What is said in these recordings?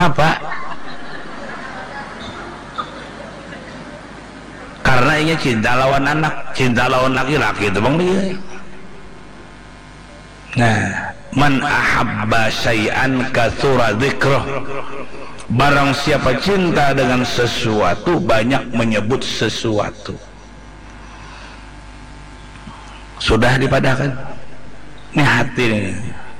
Apa? Karena ini cinta lawan anak, cinta lawan laki-laki itu bang dia. Nah, man ahabba syai'an katsura dzikrah. Barang siapa cinta dengan sesuatu, banyak menyebut sesuatu. Sudah dipadahkan. Ini hati ini.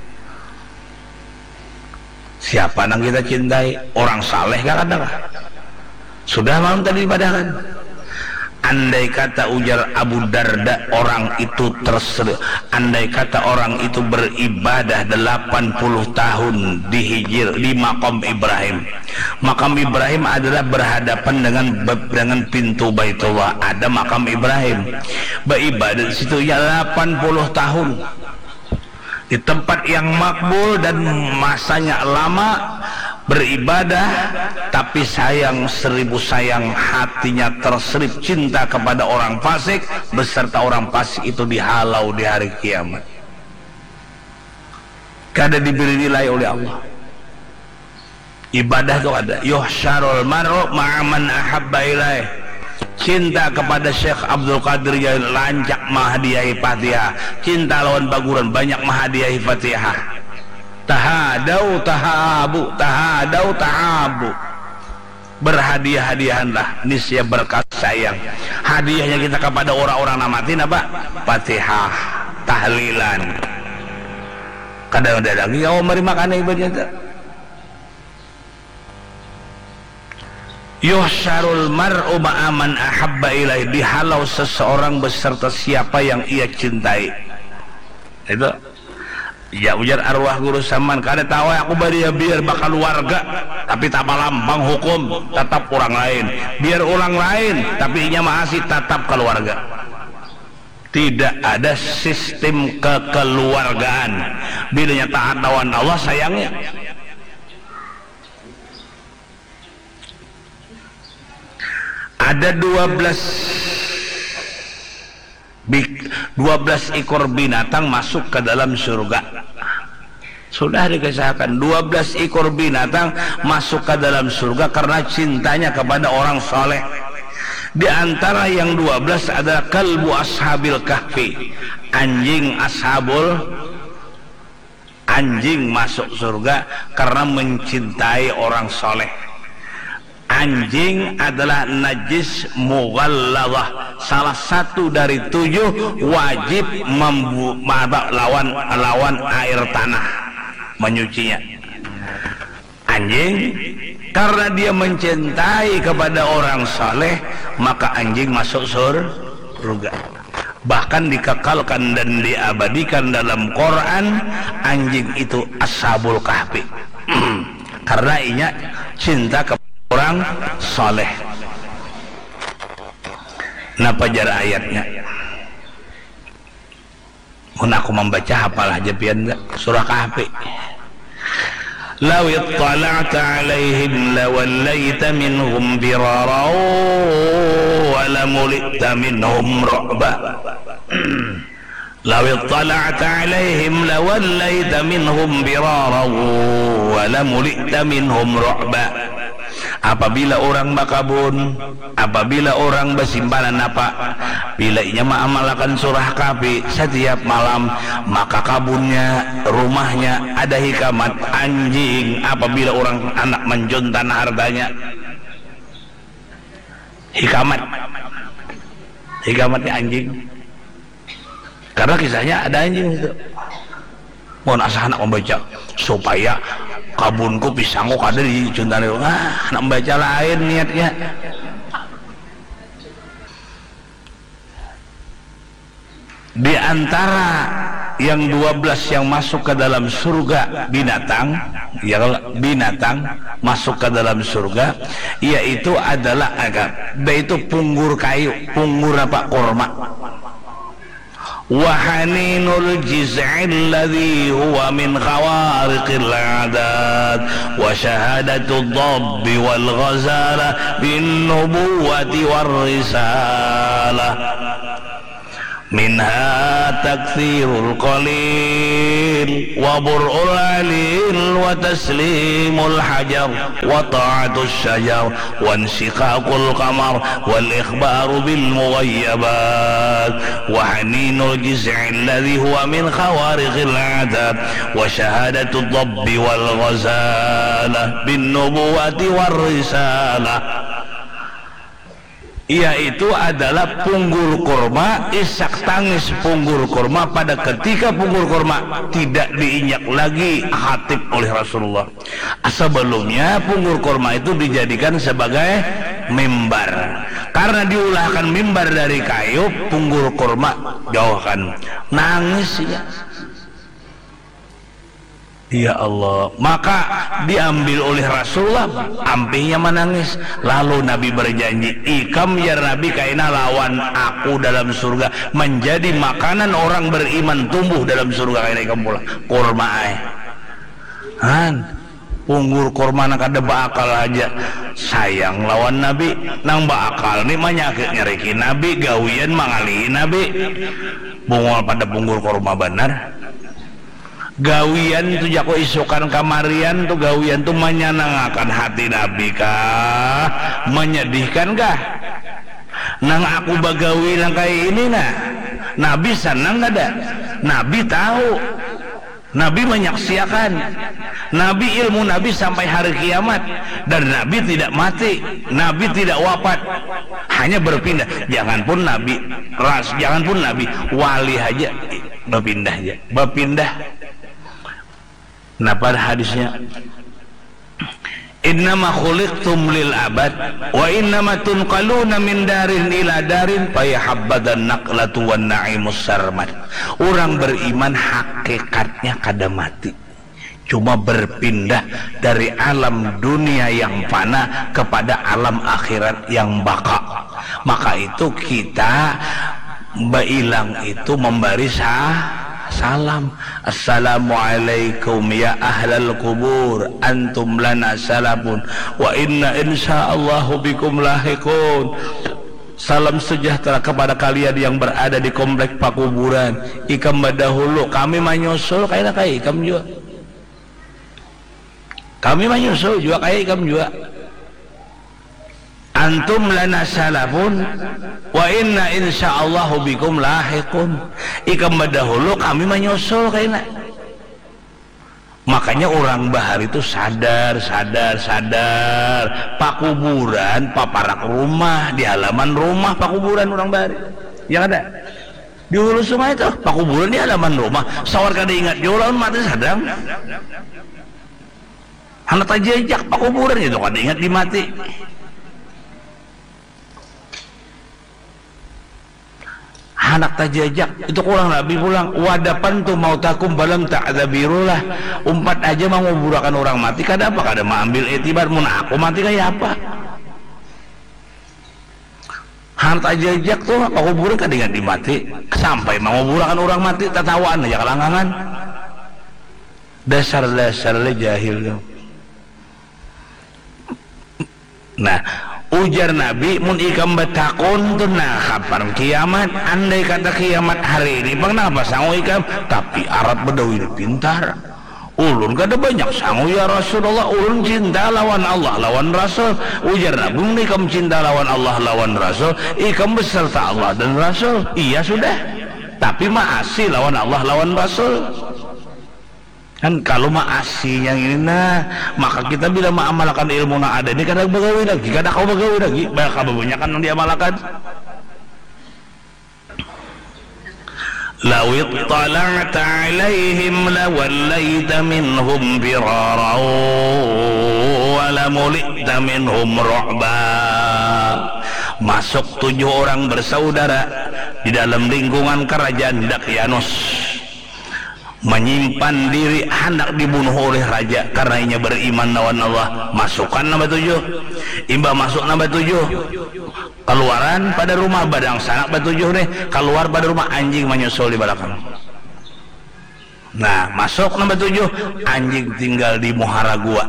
Siapa yang kita cintai? Orang saleh kan ada lah. Sudah malam tadi dipadahkan. Andai kata ujar Abu Darda orang itu andai kata orang itu beribadah 80 tahun di makam Ibrahim. Makam Ibrahim adalah berhadapan dengan pintu Baitullah. Ada makam Ibrahim. Beribadah di situ ya 80 tahun. Di tempat yang makbul dan masanya lama beribadah, tapi sayang 1000 sayang hatinya terselip cinta kepada orang fasik, beserta orang fasik itu dihalau di hari kiamat. Kada diberi nilai oleh Allah. Ibadah itu ada yuhsyarul mar'u ma'aman ahabba ilaih. Cinta kepada Syekh Abdul Qadir yang lancak mahadiyahi Fatihah, cinta lawan baguran banyak mahadiyahi Fatihah. Tahadau tahabu, tahadau tahabu. Berhadiah-hadiahanlah, niscaya berkat sayang. Hadiahnya kita kepada orang-orang namatin apa? Fatihah, tahlilan. Kadang-kadang lagi oh mari makan ibadah. Yuhsyarul mar'u ma'aman ahabba ilaih, dihalau seseorang beserta siapa yang ia cintai. Itu ya ujar arwah guru saman kada tahu aku bari biar bakal warga tapi tak lambang hukum tetap orang lain, biar orang lain tapi inya masih tetap keluarga. Tidak ada sistem kekeluargaan. Bilanya taat lawan Allah sayangnya. Ada 12 ekor binatang masuk ke dalam surga. Sudah dikisahkan 12 ekor binatang masuk ke dalam surga karena cintanya kepada orang soleh. Di antara yang 12 adalah kalbu ashabil kahfi, anjing masuk surga karena mencintai orang soleh. Anjing adalah najis mughalladhah, salah satu dari 7 wajib lawan air tanah menyucinya. Anjing karena dia mencintai kepada orang saleh, maka anjing masuk surga. Bahkan dikekalkan dan diabadikan dalam Quran anjing itu ashabul kahfi karena inya cinta kepada orang soleh. Napa jar ayatnya? Mun aku membaca hafalah aja pian surah Kahfi. Law ittala'ta 'alaihim lawallaita minhum firara wa lamulita minhum ru'ba. Law ittala'ta 'alaihim lawallaita minhum firara wa lamulita minhum ru'ba. Apabila orang bakabun, apabila orang bersimbanan apa, bila ia mengamalkan surah Kahfi setiap malam, maka kabunnya, rumahnya ada hikmat. Anjing apabila orang anak menjuntan hartanya, hikmatnya anjing. Karena kisahnya ada anjing itu. Mohon asah anak membaca supaya kabunku pisangku kada di juntan itu. Nak membaca lain niatnya. Di antara yang 12 yang masuk ke dalam surga binatang, ya binatang masuk ke dalam surga, yaitu adalah yaitu punggur kayu, punggur apa korma. وحنين الجزع الذي هو من خوارق العادات وشهادة الضب والغزالة بالنبوة والرسالة minha takthirul qalil wa bur'ul alil wa taslimul hajar wa ta'atus syajar wa insyiqaqul qamar wal ikhbaru bil mughayyabat wa haninul jiz'i alladhi huwa min khawariqil 'adab wa syahadatud dabbi wal ghazalah bin nubuwati war risalah, yaitu adalah punggul kurma, isak tangis punggul kurma pada ketika punggul kurma tidak diinjak lagi khatib oleh Rasulullah. Sebelumnya punggul kurma itu dijadikan sebagai mimbar, karena diulahkan mimbar dari kayu, punggul kurma jauhkan, nangis ya Allah. Maka diambil oleh Rasulullah, ampihnya menangis. Lalu Nabi berjanji, ikam ya Nabi kaina lawan aku dalam surga, menjadi makanan orang beriman tumbuh dalam surga kaina ikam pula kurma punggur kurma nak ada bakal aja sayang lawan Nabi nang bakal nih manyakit nyarikin Nabi gawian mangali Nabi bungol pada punggur kurma benar. Gawian itu jako isukan kamarian tuh, gawian tuh menyenangkan hati Nabi kah, menyedihkan kah? Nang aku bagawi nang kayak ini nah, Nabi senang nggak ada? Nabi tahu, Nabi menyaksikan, Nabi ilmu Nabi sampai hari kiamat, dan Nabi tidak mati, Nabi tidak wafat, hanya berpindah. Jangan pun Nabi wali aja berpindah aja, berpindah. Nah pada hadisnya, innama khuliqtum lil abad wa innama tunqaluna min darin ila darin fayahabbadan naqlatu wan na'imus sarmad. Orang beriman hakikatnya kada mati, cuma berpindah dari alam dunia yang fana kepada alam akhirat yang baka. Maka itu kita bailang itu memberi salam, assalamualaikum ya ahlal kubur antum lana salafun wa inna insyaallahu bikum lahiqun. Salam sejahtera kepada kalian yang berada di komplek pakuburan. Ikam dahulu kami menyusul kayak ikam juga, kami menyusul juga kayak ikam juga. Antum lana salafun wa inna insyaallahu bikum lahiqun. Ikam dahulu kami menyusul kayaknya. Makanya orang bahar itu sadar pakuburan paparak rumah di halaman rumah pakuburan orang bahar yang ada di hulu sungai itu pakuburan di halaman rumah. Sawar kada ingat jualan mati sadang anak tajajak pakuburan itu kada ingat dimati. Anak tajajak itu kurang Nabi pulang wadapan tuh mau takum balam ta'dzabirulah, umpat aja mau nguburakan orang mati kada apa, kada mau ambil etibar mun aku mati kayak apa. Anak tajajak tuh kuburan kada ingat dimati sampai mau nguburakan orang mati tatawaan aja kelangangan. Dasar-dasarnya jahil. Nah ujar Nabi, mun ikam betakun tuh nah kapan kiamat? Andai kata kiamat hari ini bang apa sanggup ikam? Tapi Arab Badawi pintar, ulun kada banyak sanggup ya Rasulullah, ulun cinta lawan Allah lawan Rasul. Ujar Nabi, mun ikam cinta lawan Allah lawan Rasul, ikam beserta Allah dan Rasul. Iya sudah, tapi maasi lawan Allah lawan Rasul. Kan kalau maasi yang ini nah, maka kita bila mengamalkan ilmu yang ada ini kadang begawi lagi, kadang kau begawi lagi, banyak kebanyakan yang diamalkan. Law ittala'ta 'alaihim lawallaita minhum firara wa lamulita minhum ru'ba. Masuk 7 orang bersaudara di dalam lingkungan kerajaan Dakyanus, menyimpan diri hendak dibunuh oleh raja karena inya beriman lawan Allah. Masukkan nomor 7, imba masuk nomor 7, keluaran pada rumah badang sanak nomor 7 nih, keluar pada rumah anjing menyusul di belakang. Nah masuk nomor 7, anjing tinggal di muhara gua.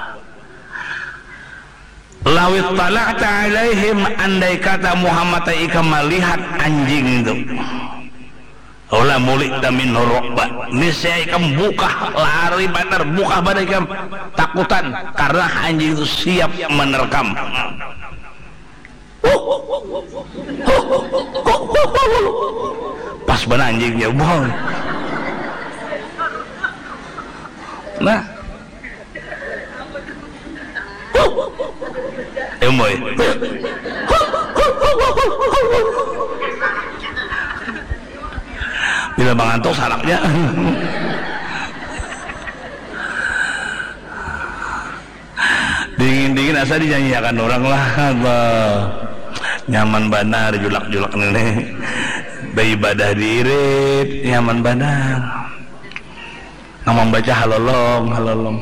Lawit tala'ta alaihim, andai kata Muhammad ikam melihat anjing itu, Ola mulik min rokba ini saya ikam buka lari benar buka badai ikam takutan karena anjing itu siap menerkam. Pas benar anjingnya bohong. Nah emoy bila mengantuk salaknya dingin-dingin asal dinyanyiakan orang lah nyaman benar julak-julak nenek beribadah diirit nyaman benar ngomong baca halolong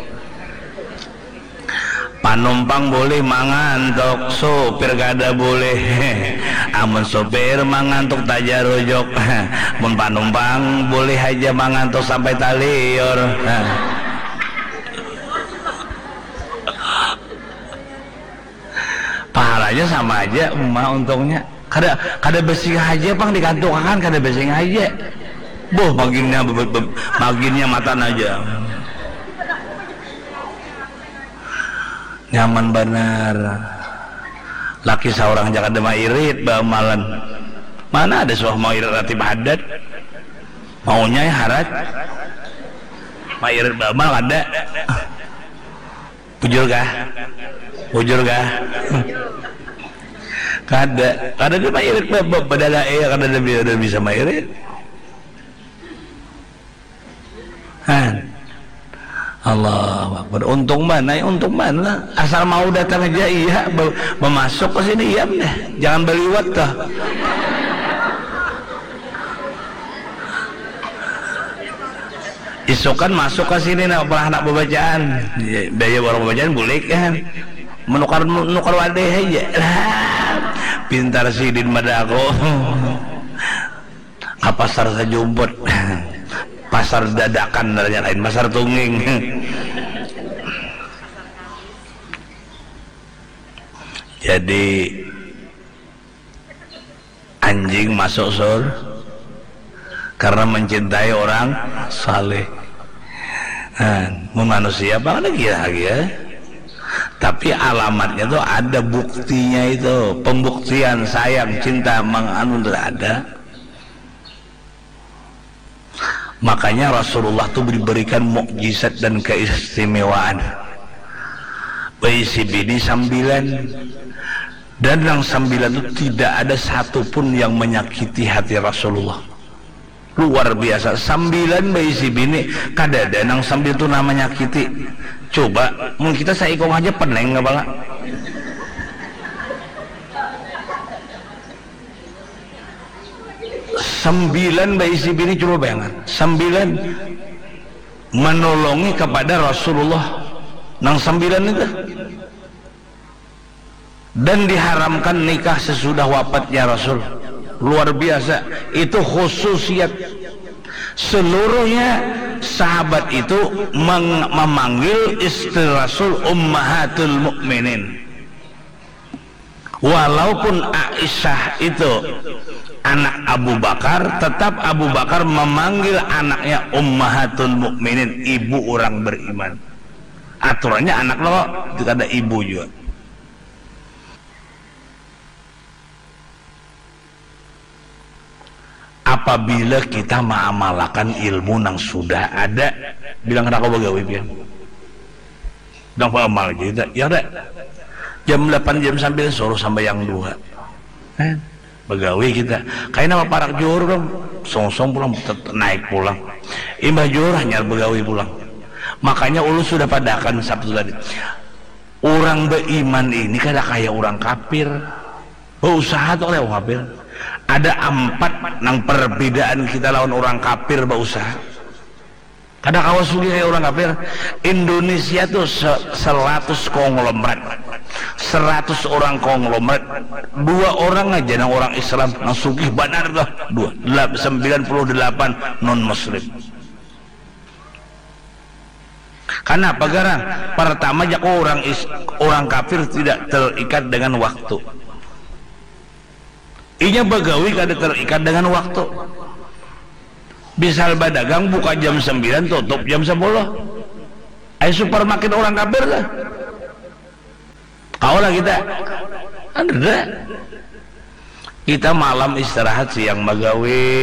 panumpang boleh mangantok sopir kada boleh amun sopir mangantok tajarojok mun panumpang boleh aja mangantok sampai talior. Pahalanya sama aja emak untungnya kada besi aja pang dikantongan kada besi aja boh baginnya matan aja nyaman benar laki seorang jangan demai irit bamalan mana ada suah mau irit ratib hadat maunya ya harat mau irit bamal ada bujur kah kada demai irit badala kada ada bisa mai irit Allah Akbar. Untung mana asal mau datang aja iya memasuk ke sini iya deh jangan beliwat dah isokan masuk ke sini nak pernah nak bacaan biaya orang bacaan boleh kan menukar wadah aja pintar sidin madako pasar sajumput pasar dadakan dan lain pasar tungging. Jadi anjing masuk surga karena mencintai orang saleh. Manusia banget lagi ya. Tapi alamatnya tuh ada buktinya itu, pembuktian sayang cinta menganu ada. Makanya Rasulullah itu diberikan mukjizat dan keistimewaan. Baisi bini 9 dan yang 9 itu tidak ada satupun yang menyakiti hati Rasulullah. Luar biasa 9 baisi bini kada ada yang 9 itu namanya nyakiti. Coba mungkin kita saikong aja peneng nggak bang? Sembilan baisi bini coba bayangan 9 menolongi kepada Rasulullah nang 9 itu dan diharamkan nikah sesudah wafatnya Rasul. Luar biasa itu khususiat seluruhnya sahabat itu memanggil istri Rasul ummahatul mukminin walaupun Aisyah itu anak Abu Bakar, tetap Abu Bakar memanggil anaknya ummahatul mukminin, ibu orang beriman. Aturannya anak lo itu ada ibu juga. Apabila kita mengamalkan ilmu yang sudah ada, bilang kenapa begawi pian? Dang amal gitu, ya udah. Jam 8 jam sambil suruh sampai yang 2. Begawi kita kayak nama parak jor dong song pulang naik pulang imbah jor hanya begawi pulang. Makanya ulu sudah padakan Sabtu tadi orang beriman ini kada kayak orang kafir berusaha tuh oleh orang kafir ada 4 nang perbedaan kita lawan orang kafir berusaha kada kawas kayak orang kafir. Indonesia tuh 100 konglomerat 100 orang konglomerat 2 orang aja nang orang Islam nang sugih benar dah 98 non muslim. Kenapa garang? Pertama jak orang kafir tidak terikat dengan waktu. Inya begawi kada terikat dengan waktu. Bisa dagang buka jam 9 tutup jam 10. Ayo supermarket orang kafir lah. Kau lah kita. Ada. Kita malam istirahat, siang magawe.